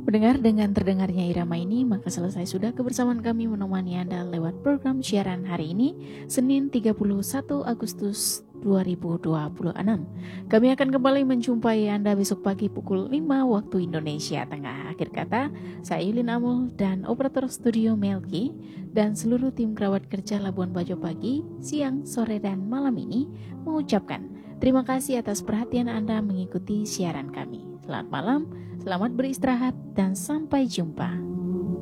Pendengar, dengan terdengarnya irama ini, maka selesai sudah kebersamaan kami menemani Anda lewat program siaran hari ini, Senin 31 Agustus 2026. Kami akan kembali menjumpai Anda besok pagi pukul 5 waktu Indonesia Tengah. Akhir kata, saya Yulin Amul dan operator studio Melki dan seluruh tim kerawat kerja Labuan Bajo pagi, siang, sore, dan malam ini mengucapkan terima kasih atas perhatian Anda mengikuti siaran kami. Selamat malam, selamat beristirahat, dan sampai jumpa.